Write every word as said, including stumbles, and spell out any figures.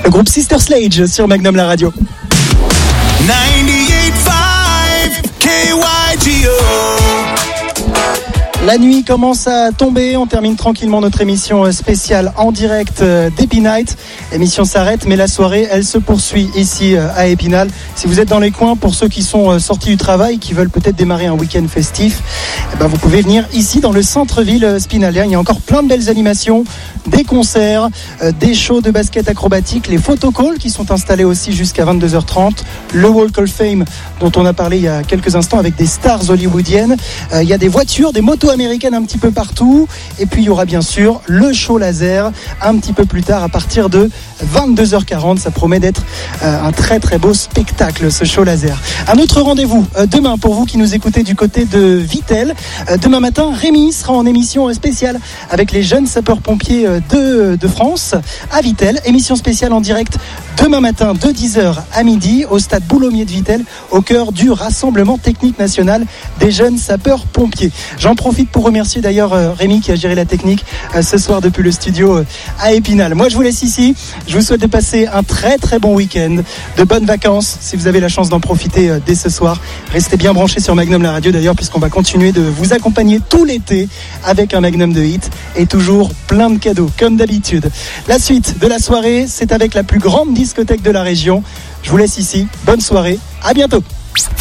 Le groupe Sister Sledge sur Magnum la radio. ninety-eight point five K Y G O. La nuit commence à tomber, on termine tranquillement notre émission spéciale en direct d'Happy Night. L'émission s'arrête, mais la soirée, elle se poursuit ici à Épinal. Si vous êtes dans les coins, pour ceux qui sont sortis du travail, qui veulent peut-être démarrer un week-end festif, eh ben vous pouvez venir ici dans le centre-ville spinalien. Il y a encore plein de belles animations, des concerts, des shows de basket acrobatique, les photocalls qui sont installés aussi jusqu'à vingt-deux heures trente, le Walk of Fame dont on a parlé il y a quelques instants avec des stars hollywoodiennes. Il y a des voitures, des motos américaine un petit peu partout, et puis il y aura bien sûr le show laser un petit peu plus tard à partir de vingt-deux heures quarante. Ça promet d'être euh, un très très beau spectacle, ce show laser. Un autre rendez-vous euh, demain pour vous qui nous écoutez du côté de Vittel. Euh, demain matin, Rémi sera en émission spéciale avec les jeunes sapeurs-pompiers de, de France à Vittel. Émission spéciale en direct demain matin de dix heures à midi au stade Boulommier de Vittel, au cœur du rassemblement technique national des jeunes sapeurs-pompiers. J'en profite pour remercier d'ailleurs euh, Rémi qui a géré la technique euh, ce soir depuis le studio euh, à Épinal. Moi je vous laisse ici, je vous souhaite de passer un très très bon week-end, de bonnes vacances si vous avez la chance d'en profiter euh, dès ce soir. Restez bien branchés sur Magnum la radio d'ailleurs, puisqu'on va continuer de vous accompagner tout l'été avec un Magnum de hits et toujours plein de cadeaux comme d'habitude. La suite de la soirée, c'est avec la plus grande discothèque de la région. Je vous laisse ici, bonne soirée, à bientôt.